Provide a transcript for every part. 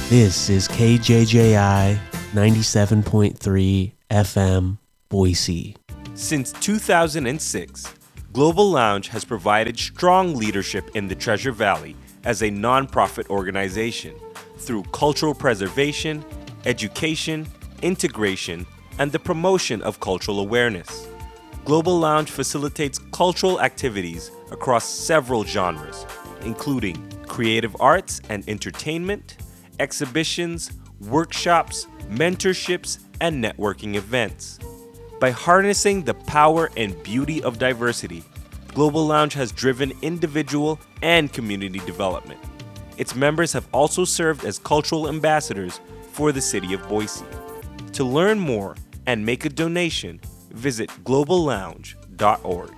This is KJJI 97.3 FM, Boise. Since 2006, Global Lounge has provided strong leadership in the Treasure Valley as a nonprofit organization through cultural preservation, education, integration, and the promotion of cultural awareness. Global Lounge facilitates cultural activities across several genres, including creative arts and entertainment, exhibitions, workshops, mentorships, and networking events. By harnessing the power and beauty of diversity, Global Lounge has driven individual and community development. Its members have also served as cultural ambassadors for the city of Boise. To learn more and make a donation, visit globallounge.org.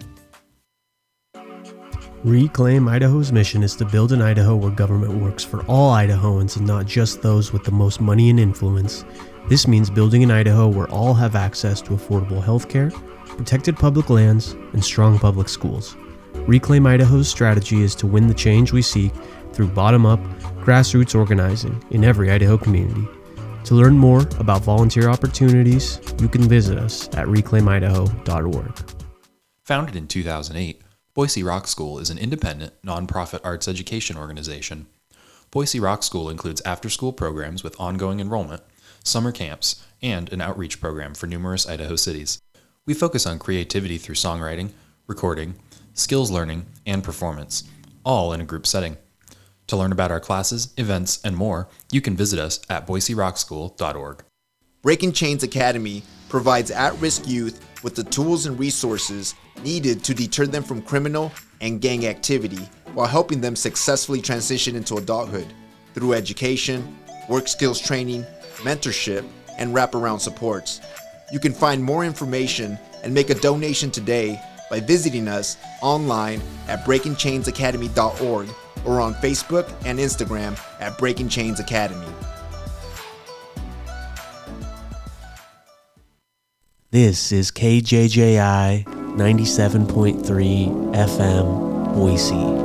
Reclaim Idaho's mission is to build an Idaho where government works for all Idahoans and not just those with the most money and influence. This means building an Idaho where all have access to affordable health care, protected public lands, and strong public schools. Reclaim Idaho's strategy is to win the change we seek through bottom-up, grassroots organizing in every Idaho community. To learn more about volunteer opportunities, you can visit us at reclaimidaho.org. Founded in 2008, Boise Rock School is an independent, nonprofit arts education organization. Boise Rock School includes after-school programs with ongoing enrollment, summer camps, and an outreach program for numerous Idaho cities. We focus on creativity through songwriting, recording, skills learning, and performance, all in a group setting. To learn about our classes, events, and more, you can visit us at boiserockschool.org. Breaking Chains Academy provides at-risk youth with the tools and resources needed to deter them from criminal and gang activity while helping them successfully transition into adulthood through education, work skills training, mentorship, and wraparound supports. You can find more information and make a donation today by visiting us online at breakingchainsacademy.org or on Facebook and Instagram at Breaking Chains Academy. This is KJJI 97.3 FM, Boise.